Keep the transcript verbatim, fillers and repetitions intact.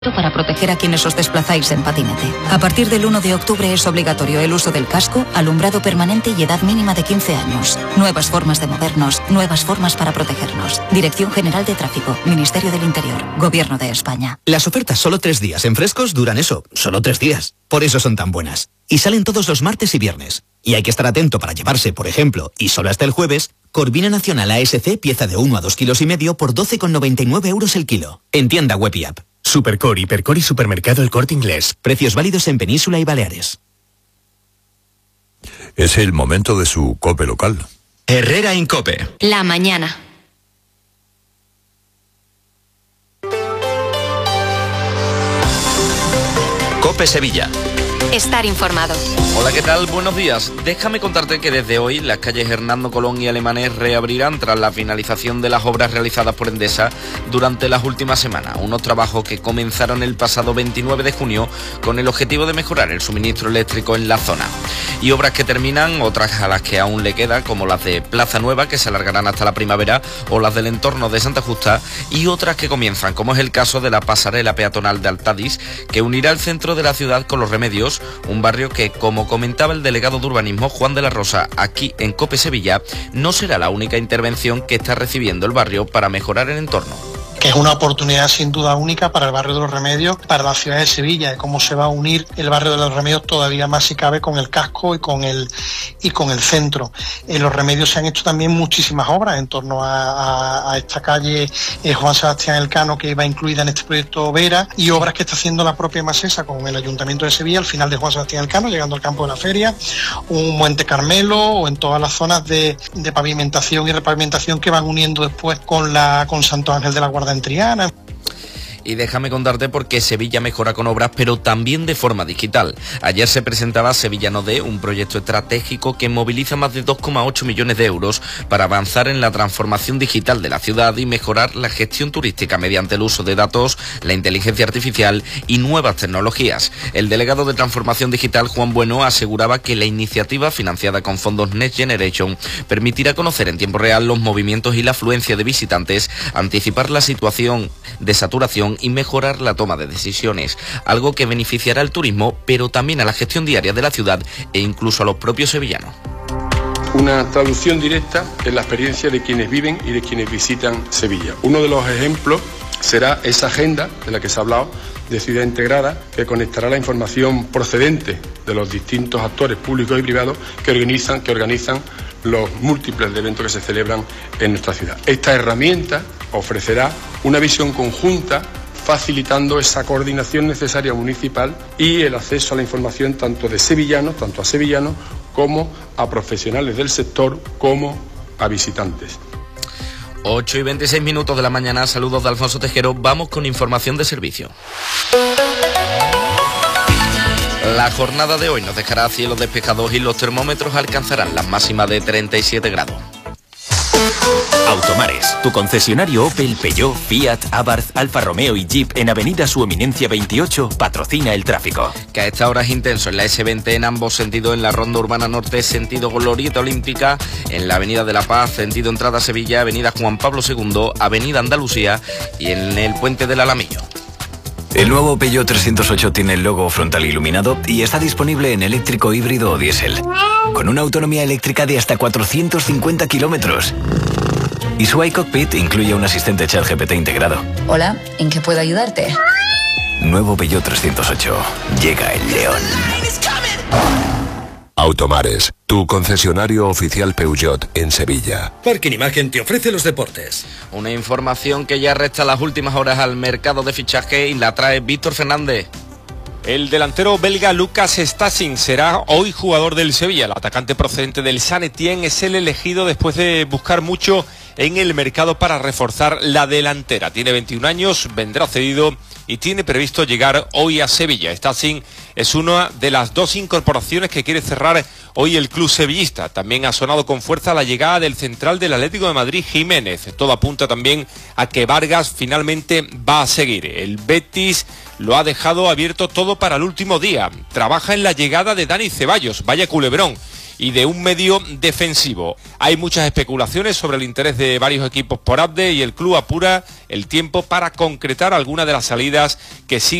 para proteger a quienes os desplazáis en patinete. A partir del uno de octubre es obligatorio el uso del casco, alumbrado permanente y edad mínima de quince años. Nuevas formas de movernos, nuevas formas para protegernos. Dirección General de Tráfico, Ministerio del Interior, Gobierno de España. Las ofertas solo tres días en Frescos duran eso, solo tres días. Por eso son tan buenas. Y salen todos los martes y viernes. Y hay que estar atento para llevarse, por ejemplo, y solo hasta el jueves, Corvina Nacional A S C, pieza de uno a dos kilos y medio por doce con noventa y nueve euros el kilo. En tienda web y app. Supercor, Hipercor y Supermercado El Corte Inglés. Precios válidos en Península y Baleares. Es el momento de su COPE local. Herrera en COPE. La mañana. COPE Sevilla. Estar informado. Hola, ¿qué tal? Buenos días. Déjame contarte que desde hoy las calles Hernando Colón y Alemanes reabrirán tras la finalización de las obras realizadas por Endesa durante las últimas semanas. Unos trabajos que comenzaron el pasado veintinueve de junio con el objetivo de mejorar el suministro eléctrico en la zona. Y obras que terminan, otras a las que aún le queda, como las de Plaza Nueva, que se alargarán hasta la primavera, o las del entorno de Santa Justa, y otras que comienzan, como es el caso de la pasarela peatonal de Altadis, que unirá el centro de la ciudad con Los Remedios, un barrio que, como comentaba el delegado de urbanismo Juan de la Rosa aquí en COPE Sevilla, no será la única intervención que está recibiendo el barrio para mejorar el entorno. Que es una oportunidad sin duda única para el barrio de Los Remedios, para la ciudad de Sevilla, de cómo se va a unir el barrio de Los Remedios todavía más si cabe con el casco y con el y con el centro. En Los Remedios se han hecho también muchísimas obras en torno a, a, a esta calle eh, Juan Sebastián Elcano, que va incluida en este proyecto Vera, y obras que está haciendo la propia Masesa con el Ayuntamiento de Sevilla al final de Juan Sebastián Elcano, llegando al campo de la feria, un Monte Carmelo, o en todas las zonas de, de pavimentación y repavimentación que van uniendo después con la con Santo Ángel de la Guarda en Triana. Y déjame contarte por qué Sevilla mejora con obras, pero también de forma digital. Ayer se presentaba Sevilla No D, un proyecto estratégico que moviliza más de dos coma ocho millones de euros para avanzar en la transformación digital de la ciudad y mejorar la gestión turística mediante el uso de datos, la inteligencia artificial y nuevas tecnologías. El delegado de Transformación Digital, Juan Bueno, aseguraba que la iniciativa, financiada con fondos Next Generation, permitirá conocer en tiempo real los movimientos y la afluencia de visitantes, anticipar la situación de saturación y mejorar la toma de decisiones, algo que beneficiará al turismo, pero también a la gestión diaria de la ciudad e incluso a los propios sevillanos. Una traducción directa en la experiencia de quienes viven y de quienes visitan Sevilla. Uno de los ejemplos será esa agenda de la que se ha hablado de ciudad integrada, que conectará la información procedente de los distintos actores públicos y privados que organizan, que organizan los múltiples eventos que se celebran en nuestra ciudad. Esta herramienta ofrecerá una visión conjunta, facilitando esa coordinación necesaria municipal y el acceso a la información tanto de sevillanos, tanto a sevillanos como a profesionales del sector, como a visitantes. ocho y veintiséis minutos de la mañana, saludos de Alfonso Tejero, vamos con información de servicio. La jornada de hoy nos dejará cielos despejados y los termómetros alcanzarán las máximas de treinta y siete grados. Automares, tu concesionario Opel, Peugeot, Fiat, Abarth, Alfa Romeo y Jeep en Avenida Su Eminencia veintiocho patrocina el tráfico. Que a esta hora es intenso en la ese veinte en ambos sentidos, en la Ronda Urbana Norte, sentido Glorieta Olímpica, en la Avenida de la Paz, sentido Entrada a Sevilla, Avenida Juan Pablo segundo, Avenida Andalucía y en el Puente del Alamillo. El nuevo Peugeot trescientos ocho tiene el logo frontal iluminado y está disponible en eléctrico, híbrido o diésel, con una autonomía eléctrica de hasta cuatrocientos cincuenta kilómetros. Y su iCockpit incluye un asistente ChatGPT integrado. Hola, ¿en qué puedo ayudarte? Nuevo Peugeot trescientos ocho. Llega el león. Automares, tu concesionario oficial Peugeot en Sevilla. Parking Imagen te ofrece los deportes. Una información que ya resta las últimas horas al mercado de fichaje y la trae Víctor Fernández. El delantero belga Lucas Stassing será hoy jugador del Sevilla. El atacante procedente del Saint-Étienne es el elegido después de buscar mucho en el mercado para reforzar la delantera. Tiene veintiún años, vendrá cedido y tiene previsto llegar hoy a Sevilla. Stassing es una de las dos incorporaciones que quiere cerrar hoy el club sevillista. También ha sonado con fuerza la llegada del central del Atlético de Madrid, Jiménez. Todo apunta también a que Vargas finalmente va a seguir. El Betis lo ha dejado abierto todo para el último día. Trabaja en la llegada de Dani Ceballos, vaya culebrón. y de un medio defensivo. Hay muchas especulaciones sobre el interés de varios equipos por Abde y el club apura el tiempo para concretar algunas de las salidas que siguen